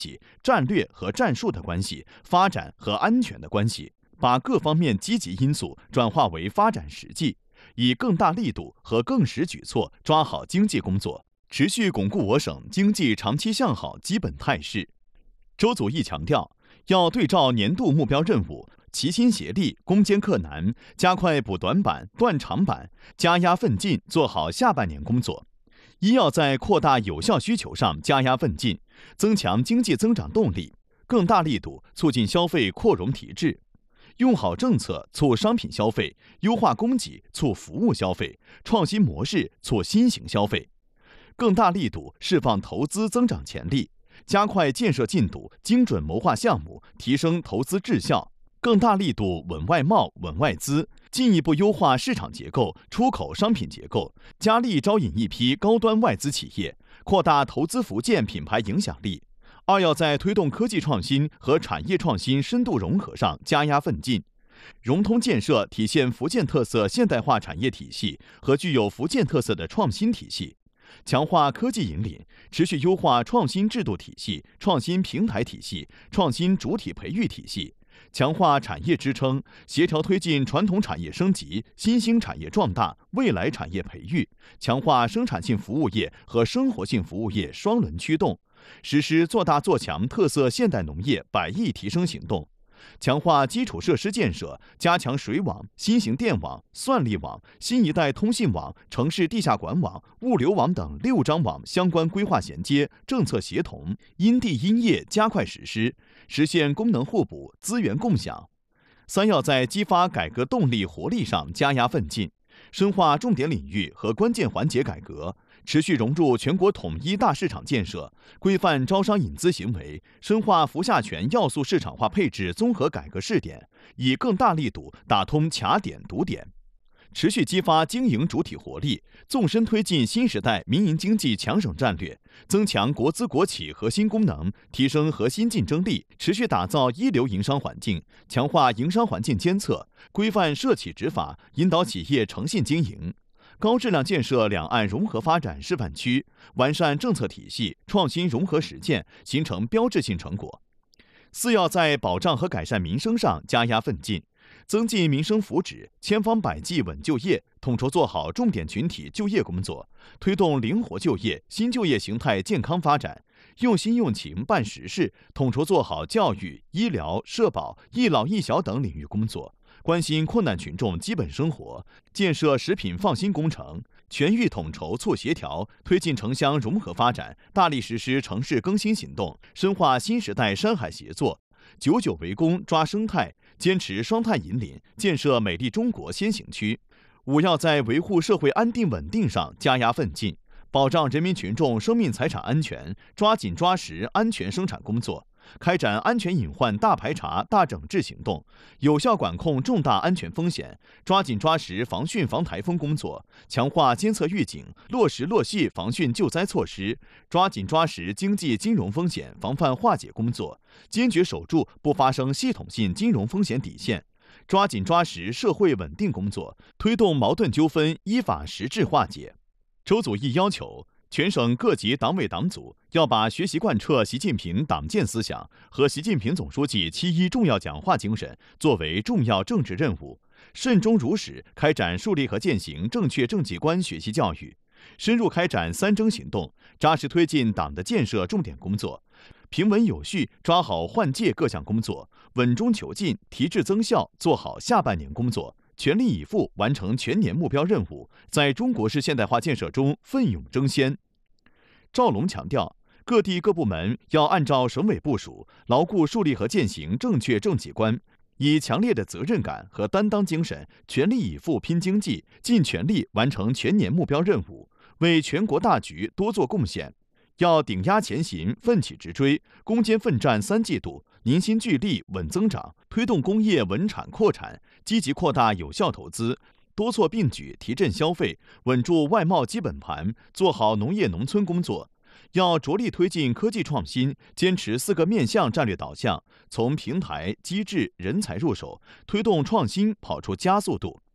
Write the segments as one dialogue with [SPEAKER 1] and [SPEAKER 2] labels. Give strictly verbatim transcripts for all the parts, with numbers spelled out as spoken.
[SPEAKER 1] 战略和战术的关系、发展和安全的关系，把各方面积极因素转化为发展实际，以更大力度和更实举措抓好经济工作，持续巩固我省经济长期向好基本态势。周祖义强调，要对照年度目标任务，齐心协力、攻坚克难，加快补短板、断长板，加压奋进，做好下半年工作。一要在扩大有效需求上加压奋进，增强经济增长动力，更大力度促进消费扩容提质，用好政策促商品消费，优化供给促服务消费，创新模式促新型消费，更大力度释放投资增长潜力，加快建设进度，精准谋划项目，提升投资质效，更大力度稳外贸、稳外资，进一步优化市场结构、出口商品结构，加力招引一批高端外资企业，扩大投资福建品牌影响力。二要在推动科技创新和产业创新深度融合上加压奋进，融通建设体现福建特色现代化产业体系和具有福建特色的创新体系，强化科技引领，持续优化创新制度体系、创新平台体系、创新主体培育体系，强化产业支撑，协调推进传统产业升级、新兴产业壮大、未来产业培育，强化生产性服务业和生活性服务业双轮驱动，实施做大做强特色现代农业百亿提升行动，强化基础设施建设，加强水网、新型电网、算力网、新一代通信网、城市地下管网、物流网等六张网相关规划衔接、政策协同，因地因业加快实施，实现功能互补、资源共享。三要在激发改革动力活力上加压奋进，深化重点领域和关键环节改革，持续融入全国统一大市场建设，规范招商引资行为，深化服下权要素市场化配置综合改革试点，以更大力度打通卡点堵点，持续激发经营主体活力，纵深推进新时代民营经济强省战略，增强国资国企核心功能，提升核心竞争力，持续打造一流营商环境，强化营商环境监测，规范涉企执法，引导企业诚信经营。高质量建设两岸融合发展示范区，完善政策体系，创新融合实践，形成标志性成果。四要在保障和改善民生上加压奋进，增进民生福祉，千方百计稳就业，统筹做好重点群体就业工作，推动灵活就业、新就业形态健康发展，用心用情办实事，统筹做好教育、医疗、社保、一老一小等领域工作，关心困难群众基本生活，建设食品放心工程，全域统筹促协调，推进城乡融合发展，大力实施城市更新行动，深化新时代山海协作，久久为功抓生态，坚持双碳引领，建设美丽中国先行区。五要在维护社会安定稳定上加压奋进，保障人民群众生命财产安全，抓紧抓实安全生产工作，开展安全隐患大排查、大整治行动，有效管控重大安全风险，抓紧抓实防汛防台风工作，强化监测预警，落实落细防汛救灾措施，抓紧抓实经济金融风险防范化解工作，坚决守住不发生系统性金融风险底线，抓紧抓实社会稳定工作，推动矛盾纠纷依法实质化解。周祖义要求，全省各级党委党组要把学习贯彻习近平党建思想和习近平总书记七一重要讲话精神作为重要政治任务，慎终如始开展树立和践行正确政绩观学习教育，深入开展三征行动，扎实推进党的建设重点工作，平稳有序抓好换届各项工作，稳中求进提质增效做好下半年工作，全力以赴完成全年目标任务，在中国式现代化建设中奋勇争先。赵龙强调，各地各部门要按照省委部署，牢固树立和践行正确政绩观，以强烈的责任感和担当精神，全力以赴拼经济，尽全力完成全年目标任务，为全国大局多做贡献。要顶压前行，奋起直追，攻坚奋战三季度，凝心聚力稳增长，推动工业稳产扩产，积极扩大有效投资，多措并举提振消费，稳住外贸基本盘，做好农业农村工作。要着力推进科技创新，坚持四个面向战略导向，从平台、机制、人才入手，推动创新跑出加速度。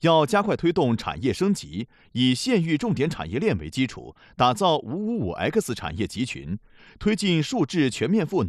[SPEAKER 1] 要加快推动产业升级，以县域重点产业链为基础，打造 五五五 X 产业集群，推进数质全面赋能。